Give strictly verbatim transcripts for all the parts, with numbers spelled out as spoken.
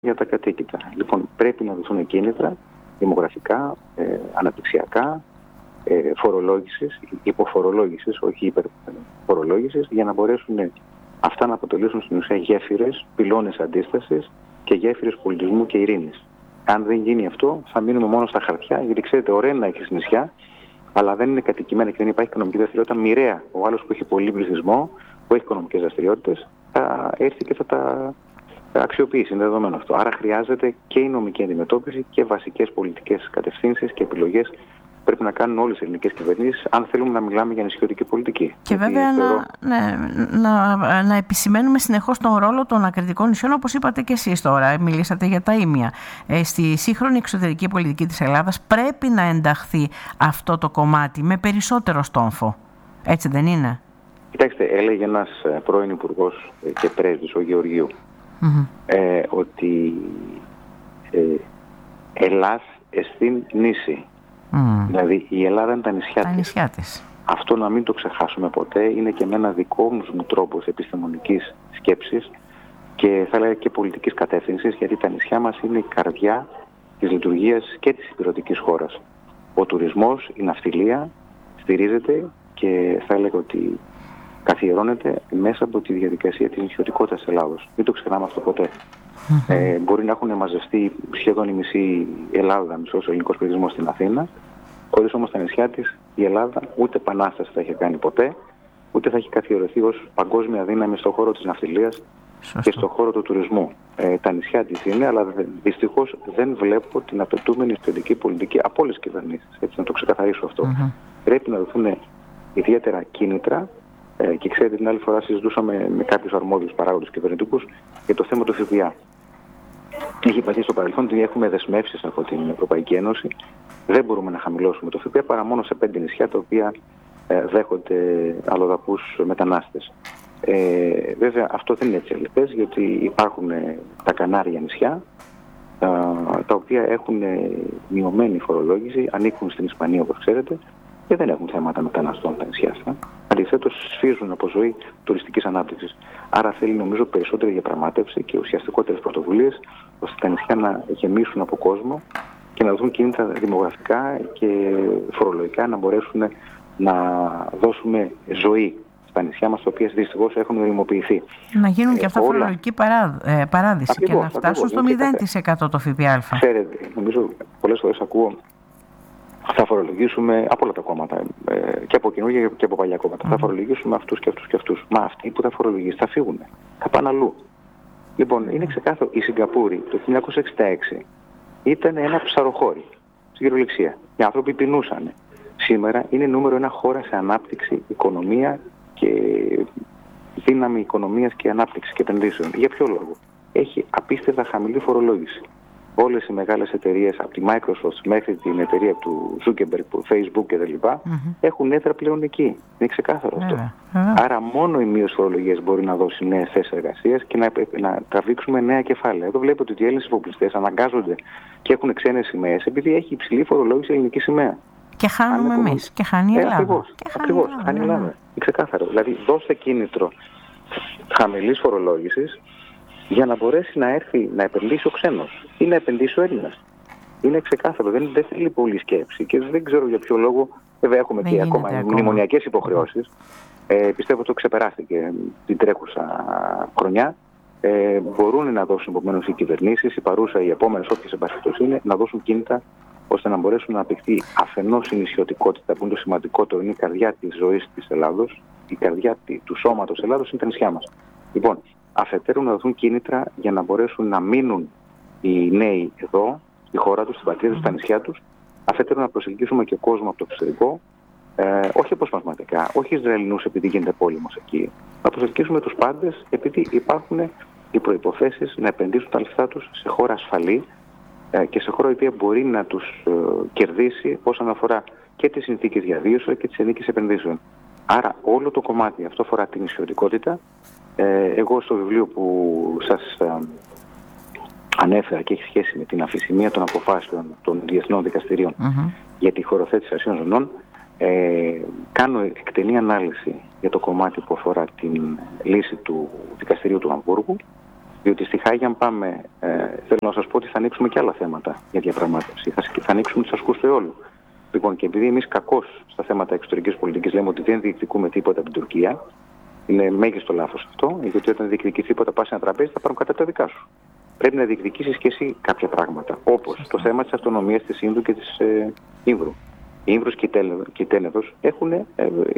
για τα κατοίκητα. Λοιπόν, πρέπει να δοθούν κίνητρα δημογραφικά, ε, αναπτυξιακά, ε, φορολόγησης, υποφορολόγησης, όχι υπερφορολόγησης, για να μπορέσουν αυτά να αποτελέσουν στην ουσία γέφυρες, πυλώνες αντίστασης και γέφυρες πολιτισμού και ειρήνης. Αν δεν γίνει αυτό, θα μείνουμε μόνο στα χαρτιά, γιατί ξέρετε, ωραία να έχει νησιά, αλλά δεν είναι κατοικημένα και δεν υπάρχει οικονομική δραστηριότητα. Μοιραία ο άλλος που έχει πολύ πληθυσμό, που έχει οικονομικές δραστηριότητες, θα έρθει και θα τα αξιοποιήσει. Είναι δεδομένο αυτό. Άρα χρειάζεται και η νομική αντιμετώπιση και βασικές πολιτικές κατευθύνσεις και επιλογές πρέπει να κάνουν όλες οι ελληνικές κυβερνήσεις, αν θέλουμε να μιλάμε για νησιωτική πολιτική. Και βέβαια να, θεωρώ... ναι, να, να επισημαίνουμε συνεχώς τον ρόλο των ακριτικών νησιών, όπως είπατε και εσείς τώρα, μιλήσατε για τα ήμια. Ε, στη σύγχρονη εξωτερική πολιτική της Ελλάδας πρέπει να ενταχθεί αυτό το κομμάτι με περισσότερο στόμφο. Έτσι δεν είναι? Κοιτάξτε, έλεγε ένας πρώην υπουργός και πρέσβης, ο Γεωργίου, mm-hmm. ε, ότι ε, Ελλάς εστίν νήσι. Mm. Δηλαδή η Ελλάδα είναι τα νησιά, τα νησιά της. Αυτό να μην το ξεχάσουμε ποτέ. Είναι και με ένα δικό μου τρόπος επιστημονικής σκέψης και θα έλεγα και πολιτικής κατεύθυνσης, γιατί τα νησιά μας είναι η καρδιά της λειτουργίας και της ηπειρωτικής χώρας. Ο τουρισμός, η ναυτιλία στηρίζεται και θα έλεγα ότι καθιερώνεται μέσα από τη διαδικασία της νησιωτικότητας της Ελλάδος. Μην το ξεχνάμε αυτό ποτέ. Mm-hmm. Ε, μπορεί να έχουν μαζευτεί σχεδόν η μισή Ελλάδα, μισός ελληνικός πληθυσμός στην Αθήνα, χωρίς όμως τα νησιά της η Ελλάδα ούτε επανάσταση θα είχε κάνει ποτέ, ούτε θα έχει καθιερωθεί ως παγκόσμια δύναμη στον χώρο της ναυτιλίας και στον χώρο του τουρισμού. Ε, τα νησιά της είναι, αλλά δυστυχώς δεν βλέπω την απαιτούμενη νησιωτική πολιτική από όλες τις κυβερνήσεις. Έτσι, να το ξεκαθαρίσω αυτό. Mm-hmm. Πρέπει να δοθούν ιδιαίτερα κίνητρα. Ε, και ξέρετε, την άλλη φορά συζητούσαμε με κάποιους αρμόδιους παράγοντες κυβερνητικούς για το θέμα του ΦΠΑ. Έχει υπαρθεί στο παρελθόν ότι έχουμε δεσμεύσεις από την Ευρωπαϊκή Ένωση. Δεν μπορούμε να χαμηλώσουμε το ΦΠΑ παρά μόνο σε πέντε νησιά τα οποία ε, δέχονται αλλοδαπούς μετανάστες. Ε, βέβαια, αυτό δεν είναι έτσι αληθές, γιατί υπάρχουν ε, τα Κανάρια νησιά, ε, τα οποία έχουν ε, μειωμένη φορολόγηση, ανήκουν στην Ισπανία όπως ξέρετε, και δεν έχουν θέματα μεταναστών τα νησιά αυτά. Αντιθέτως, σφίζουν από ζωή τουριστικής ανάπτυξης. Άρα θέλει, νομίζω, περισσότερη διαπραγμάτευση και ουσιαστικότερες πρωτοβουλίες, ώστε τα νησιά να γεμίσουν από κόσμο και να δοθούν κίνητρα δημογραφικά και φορολογικά να μπορέσουν να δώσουμε ζωή στα νησιά μας, τα οποία δυστυχώς έχουν οριμοποιηθεί. Να γίνουν και αυτά φορολογική παρά, ε, παράδειση ακριβώς, και να φτάσουν ακριβώς, στο μηδέν τοις εκατό το ΦΠΑ. Ξέρετε, νομίζω πολλές φορές ακούω θα φορολογήσουμε από όλα τα κόμματα, ε, και από καινούργια και από παλιά κόμματα. Mm. Θα φορολογήσουμε αυτούς και αυτούς και αυτούς. Μα αυτοί που θα φορολογήσουν θα φύγουν. Θα πάνε αλλού. Λοιπόν, είναι ξεκάθαρο. Η Σιγκαπούρη το χίλια εννιακόσια εξήντα έξι ήταν ένα ψαροχώρι. Στην κυριολεξία. Οι άνθρωποι πεινούσαν. Σήμερα είναι νούμερο ένα χώρα σε ανάπτυξη, οικονομία και δύναμη οικονομίας και ανάπτυξης και επενδύσεων. Για ποιο λόγο? Έχει απίστευτα χαμηλή φορολόγηση. Όλες οι μεγάλες εταιρείες, από τη Microsoft μέχρι την εταιρεία του Zuckerberg, του Facebook κτλ. Mm-hmm. έχουν έδρα πλέον εκεί. Είναι ξεκάθαρο αυτό. Yeah. Yeah. Άρα μόνο η μείωση φορολογίας μπορεί να δώσει νέες θέσεις εργασίας και να, να τραβήξουμε νέα κεφάλαια. Εδώ βλέπετε ότι οι Έλληνες εφοπλιστές αναγκάζονται και έχουν ξένες σημαίες επειδή έχει υψηλή φορολόγηση ελληνική σημαία. Και χάνουμε εμείς. Και χάνει η Ελλάδα. Ε, ακριβώς. Και χάνει ακριβώς. Χάνει η Ελλάδα. Είναι ξεκάθαρο. Δηλαδή δώστε κίνητρο χαμηλής φορολόγησης για να μπορέσει να έρθει να επενδύσει ο ξένος ή να επενδύσει ο Έλληνας. Είναι ξεκάθαρο, δεν, δεν θέλει πολλή σκέψη και δεν ξέρω για ποιο λόγο. Βέβαια, έχουμε δεν και ακόμα, ακόμα μνημονιακές υποχρεώσεις. Ε, πιστεύω το ξεπεράστηκε την τρέχουσα χρονιά. Ε, μπορούν να δώσουν επομένως οι κυβερνήσεις, οι παρούσα, οι επόμενες, όποιες εμπασχετώσεις είναι, να δώσουν κίνητα ώστε να μπορέσουν να απηχθεί αφενός η νησιωτικότητα, που είναι το σημαντικότερο, είναι η καρδιά της ζωής της Ελλάδος, η καρδιά του σώματος της Ελλάδος είναι τα νησιά μας. Λοιπόν, αφετέρου να δοθούν κίνητρα για να μπορέσουν να μείνουν οι νέοι εδώ, στη χώρα τους, στην πατρίδα τους, στα νησιά τους. Αφετέρου να προσελκύσουμε και κόσμο από το εξωτερικό, ε, όχι αποσπασματικά, όχι Ισραηλινούς επειδή γίνεται πόλεμος εκεί. Να προσελκύσουμε τους πάντες επειδή υπάρχουν οι προϋποθέσεις να επενδύσουν τα λεφτά τους σε χώρα ασφαλή ε, και σε χώρα η οποία μπορεί να τους ε, κερδίσει όσον αφορά και τις συνθήκες διαβίωσης και τις ενίκες επενδύσεων. Άρα όλο το κομμάτι αυτό αφορά την νησιωτικότητα. Ε, εγώ στο βιβλίο που σας ε, ανέφερα και έχει σχέση με την αμφισημία των αποφάσεων των διεθνών δικαστηρίων mm-hmm. για τη χωροθέτηση ασίων ζωνών, ε, κάνω εκτενή ανάλυση για το κομμάτι που αφορά την λύση του δικαστηρίου του Αμβούργου Διότι στη Χάγη, αν πάμε, ε, θέλω να σας πω ότι θα ανοίξουμε και άλλα θέματα για διαπραγμάτευση. Θα, θα ανοίξουμε τους ασκούς του αιώλου. Λοιπόν, και επειδή εμείς κακώς στα θέματα εξωτερικής πολιτικής λέμε ότι δεν διεκδικούμε τίποτα από την Τουρκία, είναι μέγιστο λάθος αυτό, γιατί όταν διεκδικείς τίποτα, πας σε ένα τραπέζι, θα πάρουν κατά τα δικά σου. Πρέπει να διεκδικήσεις και εσύ κάποια πράγματα, όπως το θέμα της αυτονομίας της Ίνδου και της ε, Ήμβρου. Η Ήμβρος και η Τένεδος έχουν ε,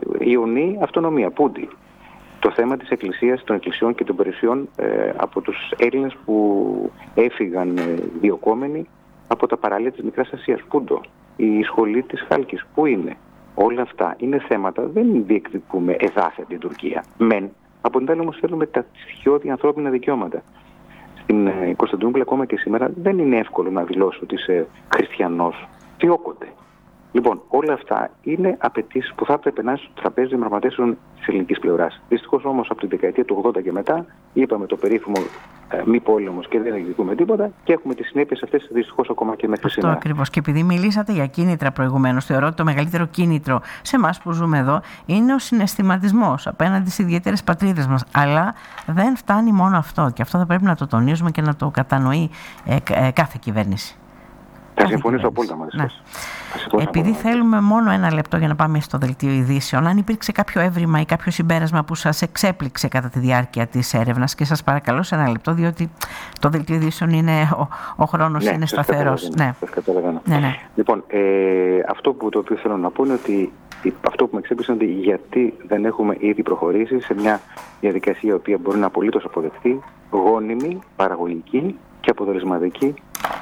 ιονή αυτονομία, πούντι. Το θέμα της εκκλησίας, των εκκλησιών και των περιουσιών ε, από τους Έλληνες που έφυγαν ε, διοκόμενοι από τα παράλια της Μικράς Ασίας, πούντο. Η σχολή της Χάλκης, πού είναι. Όλα αυτά είναι θέματα, δεν διεκδικούμε εδάφια την Τουρκία. Μεν, από την άλλη όμως θέλουμε τα στοιχειώδη ανθρώπινα δικαιώματα. Στην ε, Κωνσταντινούπολη ακόμα και σήμερα δεν είναι εύκολο να δηλώσω ότι είσαι χριστιανός. Διώκονται. Λοιπόν, όλα αυτά είναι απαιτήσεις που θα έπρεπε να είναι στο τραπέζι διαπραγματεύσεων της ελληνικής πλευράς. Δυστυχώς όμως από την δεκαετία του ογδόντα και μετά είπαμε το περίφημο ε, μη πόλεμος και δεν εκδικούμε τίποτα και έχουμε τις συνέπειες αυτές δυστυχώς ακόμα και μέχρι σήμερα. Αυτό ακριβώς. Και επειδή μιλήσατε για κίνητρα προηγουμένως, θεωρώ ότι το μεγαλύτερο κίνητρο σε εμάς που ζούμε εδώ είναι ο συναισθηματισμός απέναντι στις ιδιαίτερες πατρίδες μας. Αλλά δεν φτάνει μόνο αυτό και αυτό θα πρέπει να το τονίζουμε και να το κατανοεί ε, ε, κάθε κυβέρνηση. Θα συμφωνήσω απόλυτα μαζί σας. Ναι. Επειδή θέλουμε μόνο ένα λεπτό για να πάμε στο δελτίο ειδήσεων, αν υπήρξε κάποιο έβριμα ή κάποιο συμπέρασμα που σας εξέπληξε κατά τη διάρκεια της έρευνας, και σας παρακαλώ σε ένα λεπτό, διότι το δελτίο ειδήσεων είναι, ο, ο χρόνος ναι, είναι σταθερός. Ναι, ναι, ναι. Λοιπόν, ε, αυτό που το οποίο θέλω να πω είναι ότι αυτό που με εξέπληξε είναι ότι γιατί δεν έχουμε ήδη προχωρήσει σε μια διαδικασία η οποία μπορεί να απολύτως αποδεχτεί, γόνιμη, παραγωγική και αποτελεσματική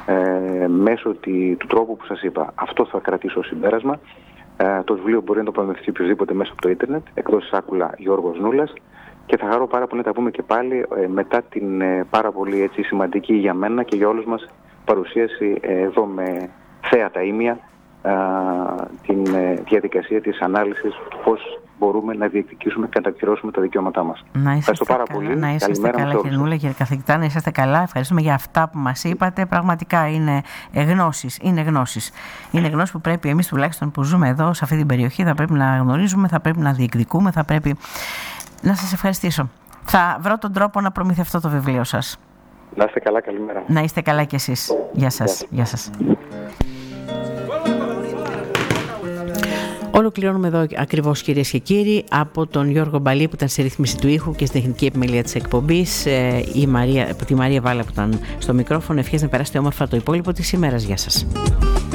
ε, μέσω τη, του τρόπου που σας είπα. Αυτό θα κρατήσω ως συμπέρασμα. Ε, το βιβλίο μπορεί να το παραμεθεί οποιοδήποτε μέσα από το ίντερνετ, εκδόσεις Σάκουλα Γιώργος Νούλας, και θα χαρώ πάρα πολύ να τα πούμε και πάλι ε, μετά την ε, πάρα πολύ έτσι, σημαντική για μένα και για όλους μας παρουσίαση ε, εδώ με θέατα ήμια ε, την ε, διαδικασία της ανάλυσης του πώς μπορούμε να διεκδικήσουμε και να κατακυρώσουμε τα δικαιώματά μας. Να είσαστε πάρα καλά, πολύ. Να είσαστε καλά, κύριε Νούλα, κύριε καθηγητά, να είσαστε καλά. Ευχαριστούμε για αυτά που μας είπατε. Πραγματικά είναι γνώσεις. Είναι γνώσεις. Είναι γνώσεις που πρέπει εμείς τουλάχιστον που ζούμε εδώ, σε αυτή την περιοχή, θα πρέπει να γνωρίζουμε, θα πρέπει να διεκδικούμε, θα πρέπει να σας ευχαριστήσω. Θα βρω τον τρόπο να προμηθευτώ το βιβλίο σας. Να είστε καλά, καλημέρα. Να είστε καλά κι εσείς. Γεια σας. Γεια σας. Ολοκληρώνουμε εδώ ακριβώς, κυρίες και κύριοι, από τον Γιώργο Μπαλή που ήταν στη ρύθμιση του ήχου και στην τεχνική επιμελία της εκπομπής, η Μαρία, τη Μαρία Βάλα που ήταν στο μικρόφωνο. Ευχές να περάσετε όμορφα το υπόλοιπο της ημέρας. Γεια σας.